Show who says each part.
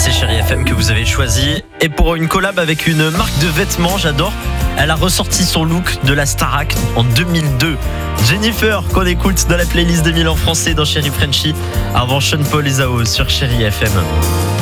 Speaker 1: c'est Chérie FM que vous avez choisi. Et pour une collab avec une marque de vêtements, j'adore. Elle a ressorti son look de la Starac en 2002. Jennifer, qu'on écoute dans la playlist 2000 en français dans Chérie Frenchy, avant Sean Paul et Zao sur Chérie FM.